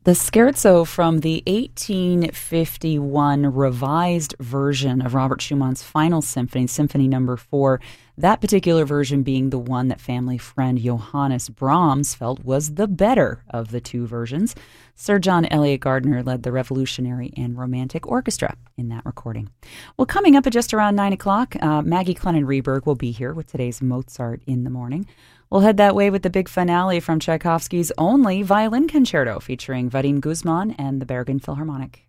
The scherzo from the 1851 revised version of Robert Schumann's Final Symphony, Symphony Number 4, that particular version being the one that family friend Johannes Brahms felt was the better of the two versions. Sir John Eliot Gardiner led the Revolutionary and Romantic Orchestra in that recording. Well, coming up at just around 9 o'clock, Maggie Clennon-Reberg will be here with today's Mozart in the Morning. We'll head that way with the big finale from Tchaikovsky's only violin concerto featuring Vadim Guzman and the Bergen Philharmonic.